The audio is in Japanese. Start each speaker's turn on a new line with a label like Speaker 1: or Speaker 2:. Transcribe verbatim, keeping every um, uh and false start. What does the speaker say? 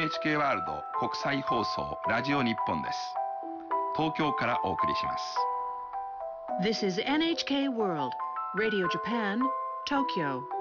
Speaker 1: エヌエイチケー ワールド国際放送ラジオ日本です。東京からお送りします。
Speaker 2: This is エヌエイチケー World Radio Japan, Tokyo.